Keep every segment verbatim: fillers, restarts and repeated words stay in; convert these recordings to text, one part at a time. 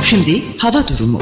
Şimdi hava durumu.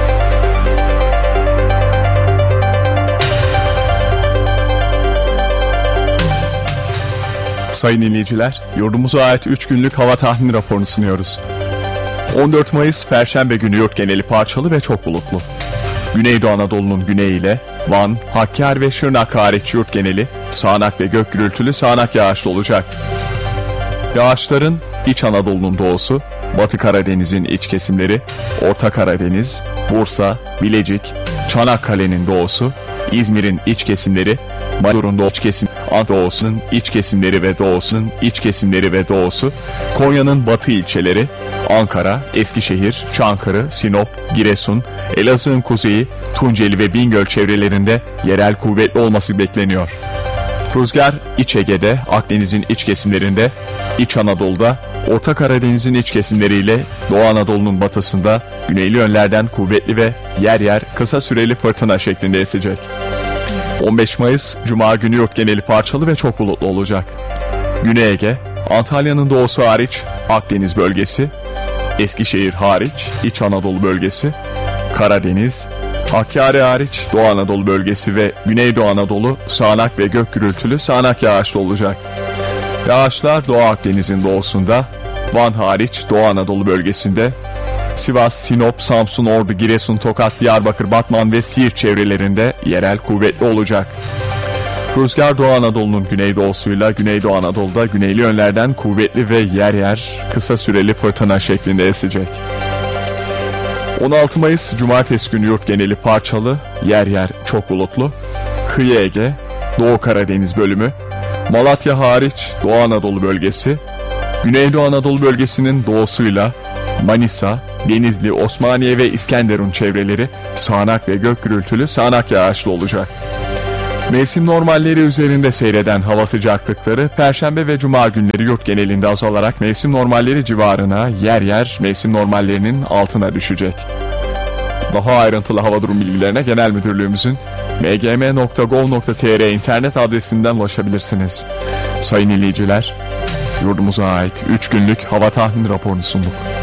Sayın dinleyiciler, yurdumuza ait üç günlük hava tahmini raporunu sunuyoruz. on dört Mayıs Perşembe günü yurt geneli parçalı ve çok bulutlu. Güneydoğu Anadolu'nun güneyiyle Van, Hakkari ve Şırnak hariç yurt geneli sağanak ve gök gürültülü sağanak yağışlı olacak. Yağışların İç Anadolu'nun doğusu, Batı Karadeniz'in iç kesimleri, Orta Karadeniz, Bursa, Bilecik, Çanakkale'nin doğusu, İzmir'in iç kesimleri, Bayburt'un doğu iç kesim, Anadolu'nun iç kesimleri ve doğusunun iç kesimleri ve doğusu, Konya'nın batı ilçeleri, Ankara, Eskişehir, Çankırı, Sinop, Giresun, Elazığ'ın kuzeyi, Tunceli ve Bingöl çevrelerinde yerel kuvvetli olması bekleniyor. Rüzgar İç Ege'de, Akdeniz'in iç kesimlerinde, İç Anadolu'da, Orta Karadeniz'in iç kesimleriyle Doğu Anadolu'nun batısında güneyli yönlerden kuvvetli ve yer yer kısa süreli fırtına şeklinde esecek. on beş Mayıs Cuma günü yurt geneli parçalı ve çok bulutlu olacak. Güney Ege, Antalya'nın doğusu hariç Akdeniz bölgesi, Eskişehir hariç İç Anadolu bölgesi, Karadeniz, Hakkari hariç Doğu Anadolu bölgesi ve Güneydoğu Anadolu sağanak ve gök gürültülü sağanak yağışlı olacak. Yağışlar Doğu Akdeniz'in doğusunda, Van hariç Doğu Anadolu bölgesinde, Sivas, Sinop, Samsun, Ordu, Giresun, Tokat, Diyarbakır, Batman ve Siirt çevrelerinde yerel kuvvetli olacak. Rüzgar Doğu Anadolu'nun güneydoğusuyla Güneydoğu Anadolu'da güneyli yönlerden kuvvetli ve yer yer kısa süreli fırtına şeklinde esecek. on altı Mayıs Cumartesi günü yurt geneli parçalı, yer yer çok bulutlu. Kıyı Ege, Doğu Karadeniz bölümü, Malatya hariç Doğu Anadolu bölgesi, Güneydoğu Anadolu bölgesinin doğusuyla Manisa, Denizli, Osmaniye ve İskenderun çevreleri sağanak ve gök gürültülü sağanak yağışlı olacak. Mevsim normalleri üzerinde seyreden hava sıcaklıkları Perşembe ve Cuma günleri yurt genelinde azalarak mevsim normalleri civarına, yer yer mevsim normallerinin altına düşecek. Daha ayrıntılı hava durum bilgilerine Genel Müdürlüğümüzün m g m nokta gov nokta t r internet adresinden ulaşabilirsiniz. Sayın dinleyiciler, yurdumuza ait üç günlük hava tahmini raporunu sunduk.